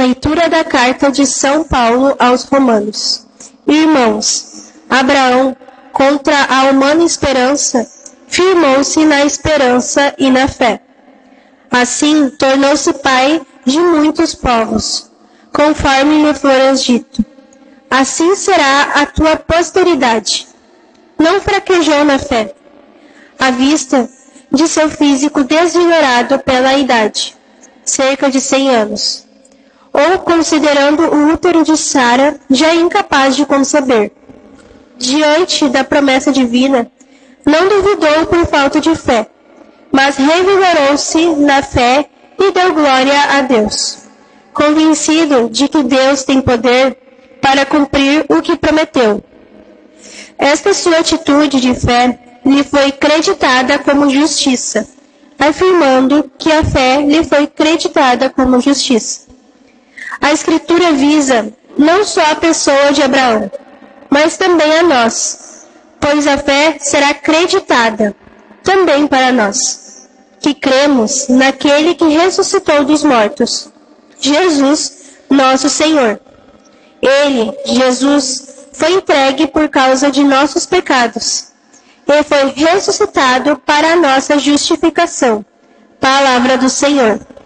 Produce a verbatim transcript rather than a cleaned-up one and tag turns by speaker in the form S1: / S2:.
S1: Leitura da carta de São Paulo aos Romanos. Irmãos, Abraão, contra a humana esperança, firmou-se na esperança e na fé. Assim, tornou-se pai de muitos povos, conforme lhe fora dito. Assim será a tua posteridade. Não fraquejou na fé, à vista de seu físico desvigorado pela idade, cerca de cem anos. Ou considerando o útero de Sara já incapaz de conceber. Diante da promessa divina, não duvidou por falta de fé, mas revigorou-se na fé e deu glória a Deus, convencido de que Deus tem poder para cumprir o que prometeu. Esta sua atitude de fé lhe foi creditada como justiça, afirmando que a fé lhe foi creditada como justiça. A Escritura visa não só a pessoa de Abraão, mas também a nós, pois a fé será creditada também para nós, que cremos naquele que ressuscitou dos mortos, Jesus, nosso Senhor. Ele, Jesus, foi entregue por causa de nossos pecados, e foi ressuscitado para a nossa justificação. Palavra do Senhor.